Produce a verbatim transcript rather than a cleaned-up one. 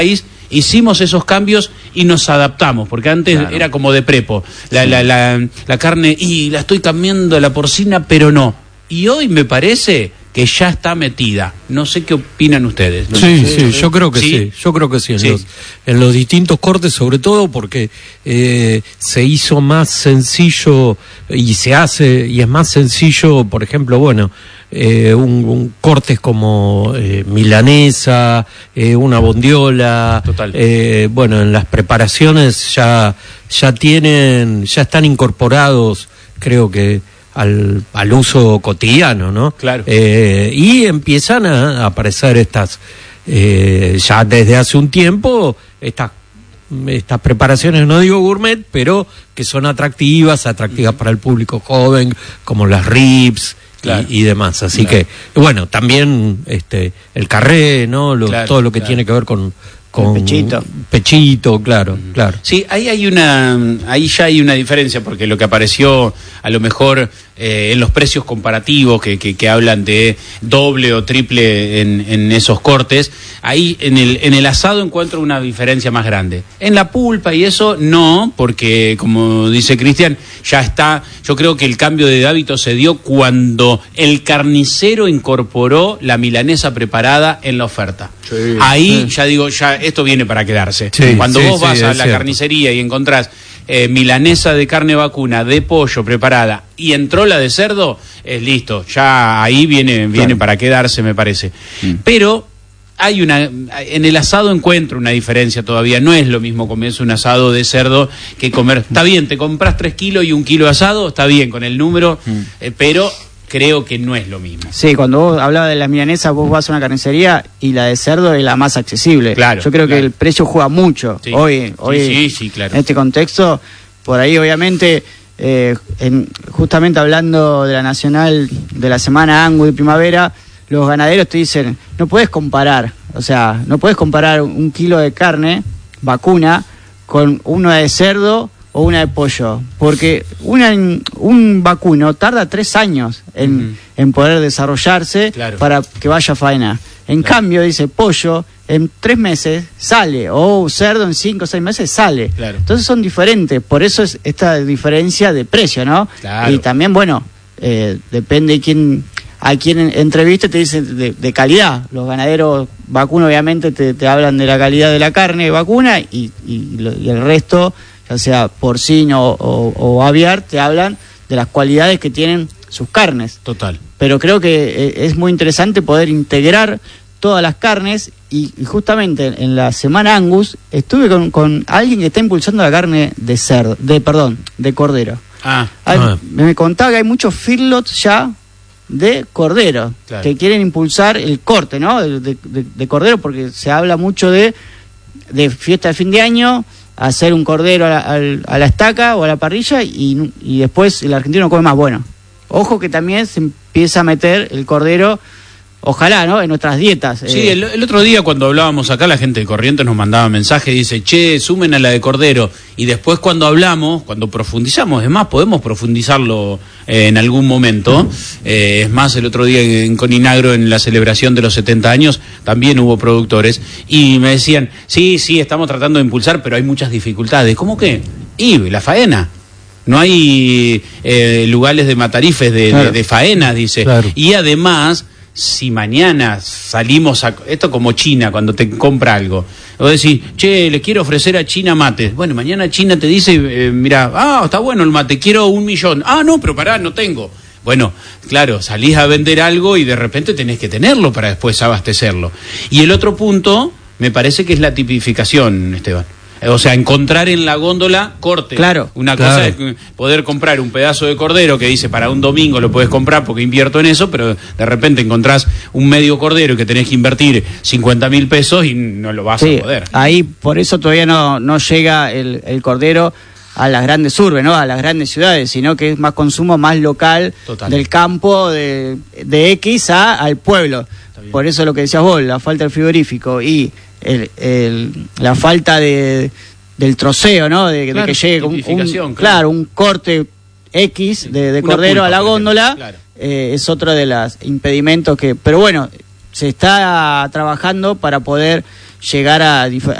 país hicimos esos cambios y nos adaptamos, porque antes claro. era como de prepo, la, sí. la, la, la carne, y la estoy cambiando la porcina, pero no. Y hoy me parece que ya está metida. No sé qué opinan ustedes. Sí, sí, sí, yo creo que sí, sí. yo creo que sí, en, sí. Los, en los distintos cortes, sobre todo porque eh, se hizo más sencillo y se hace, y es más sencillo, por ejemplo, bueno, eh, un, un cortes como eh, milanesa, eh, una bondiola, Total. Eh, bueno, en las preparaciones ya, ya tienen, ya están incorporados, creo que Al, al uso cotidiano, ¿no? Claro. Eh, y empiezan a, a aparecer estas, eh, ya desde hace un tiempo, estas estas preparaciones, no digo gourmet, pero que son atractivas, atractivas para el público joven, como las ribs claro. y, y demás. Así claro. que, bueno, también este el carré, ¿no? Lo, claro, todo lo que claro. tiene que ver con con el pechito. Pechito, claro, uh-huh. claro. Sí, ahí hay una, ahí ya hay una diferencia, porque lo que apareció a lo mejor eh, en los precios comparativos que, que, que hablan de doble o triple en, en esos cortes, ahí en el, en el asado encuentro una diferencia más grande. En la pulpa y eso no, porque como dice Cristian, ya está, yo creo que el cambio de hábito se dio cuando el carnicero incorporó la milanesa preparada en la oferta. Sí, ahí sí. ya digo, ya esto viene para quedarse. Sí, cuando sí, vos sí, vas a la cierto. carnicería y encontrás eh, milanesa de carne vacuna, de pollo preparada, y entró la de cerdo, es listo, ya ahí viene, viene claro. para quedarse, me parece. Mm. Pero hay una, en el asado encuentro una diferencia todavía, no es lo mismo comerse un asado de cerdo que comer, está bien, te compras tres kilos y un kilo de asado, está bien con el número, mm. eh, pero creo que no es lo mismo. Sí, cuando vos hablabas de las milanesas, vos vas a una carnicería y la de cerdo es la más accesible. Claro. Yo creo claro. que el precio juega mucho. Sí. Hoy, hoy sí, sí, sí, claro. en este contexto, por ahí obviamente, eh, en, justamente hablando de la nacional de la semana Angus de primavera, los ganaderos te dicen, no puedes comparar, o sea, no puedes comparar un kilo de carne vacuna con uno de cerdo o una de pollo, porque una, un vacuno tarda tres años en, uh-huh. en poder desarrollarse claro. para que vaya a faena. En claro. cambio, dice, pollo en tres meses sale, o cerdo en cinco o seis meses sale. Claro. Entonces son diferentes, por eso es esta diferencia de precio, ¿no? Claro. Y también, bueno, eh, depende de quién, a quién entreviste, te dicen de, de calidad. Los ganaderos vacunos obviamente te, te hablan de la calidad de la carne vacuna y, y, lo, y el resto, ya sea porcino o, o, o aviar, te hablan de las cualidades que tienen sus carnes. Total. Pero creo que eh, es muy interesante poder integrar todas las carnes y, y justamente en la semana Angus estuve con, con alguien que está impulsando la carne de cerdo, de perdón, de cordero. Ah. Hay, ah. Me contaba que hay muchos feedlots ya de cordero claro. que quieren impulsar el corte, ¿no? De, de, de cordero, porque se habla mucho de, de fiesta de fin de año, hacer un cordero a la, a, a la estaca o a la parrilla y, y después el argentino come más. Bueno, ojo que también se empieza a meter el cordero, ojalá, ¿no?, en nuestras dietas. Sí, eh. el, el otro día cuando hablábamos acá, la gente de Corrientes nos mandaba mensajes y dice, che, sumen a la de cordero. Y después cuando hablamos, cuando profundizamos, es más, podemos profundizarlo eh, en algún momento. Eh, es más, el otro día en Coninagro, en la celebración de los setenta años, también hubo productores. Y me decían, sí, sí, estamos tratando de impulsar, pero hay muchas dificultades. ¿Cómo qué? Y la faena. No hay eh, lugares de matarifes, de, claro. de, de faenas, dice. Claro. Y además, si mañana salimos a... Esto como China, cuando te compra algo. Vos decís, che, le quiero ofrecer a China mates. Bueno, mañana China te dice, eh, mira, ah, está bueno el mate, quiero un millón. Ah, no, pero pará, no tengo. Bueno, claro, salís a vender algo y de repente tenés que tenerlo para después abastecerlo. Y el otro punto, me parece que es la tipificación, Esteban. O sea, encontrar en la góndola corte. Claro. Una claro. cosa es poder comprar un pedazo de cordero que dice para un domingo lo puedes comprar porque invierto en eso, pero de repente encontrás un medio cordero que tenés que invertir cincuenta mil pesos y no lo vas sí, a poder. Ahí por eso todavía no, no llega el, el cordero a las grandes urbes, ¿no?, a las grandes ciudades, sino que es más consumo más local. Total. Del campo de, de X a al pueblo. Por eso lo que decías vos, la falta del frigorífico y el, el, la falta de del troceo, ¿no? De, claro, de que llegue un, un, claro. claro, un corte X de, de cordero pulpa, a la góndola, claro. eh, es otro de los impedimentos que... Pero bueno, se está trabajando para poder llegar a, dif-